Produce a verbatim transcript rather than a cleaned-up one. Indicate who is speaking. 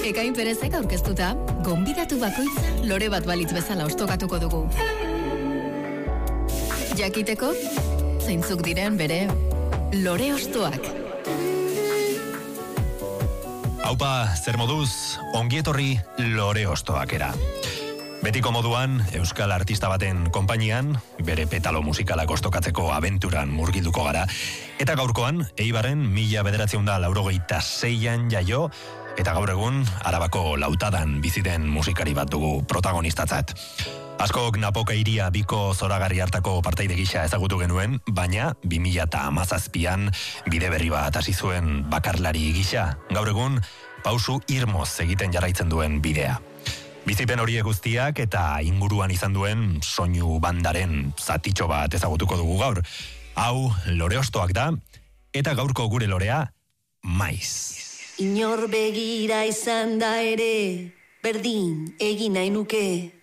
Speaker 1: Ekain Perezek aurkeztuta, gonbidatu bakoitza lore bat balitz bezala ostokatuko dugu. Jakiteko, zeintzuk diren bere lore ostoak.
Speaker 2: Aupa, zer moduz, ongietorri lore ostoakera. Betiko moduan, euskal artista baten konpainian, bere petalo musikalak ostokatzeko abenturan murgilduko gara, eta gaurkoan, Eibarren mila bederatziehun eta laurogeita seian jaio, eta gaur egun, Arabako Lautadan biziden musikari bat dugu protagonistatzat. Askok Napoka hiria biko zoragarri hartako partaide gisa ezagutu genuen, baina bi mila hamazazpian bide berri bat hasi zuen bakarlari gisa, gaur egun, pausu irmoz egiten jarraitzen duen bidea. Bizipen horiek guztiak eta inguruan izan duen soinu bandaren zatitxo bat ezagutuko dugu gaur. Hau lore ostoak da, eta gaurko gure lorea, maiz.
Speaker 3: Inor begira izan da ere, berdin egin nahi nuke.